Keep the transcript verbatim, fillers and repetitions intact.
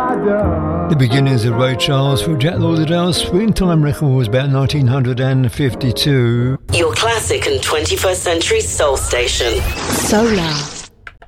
The beginnings of Ray Charles for Jack Lauderdale's Springtime record was about nineteen fifty-two. Your classic and twenty-first century soul station. Solar.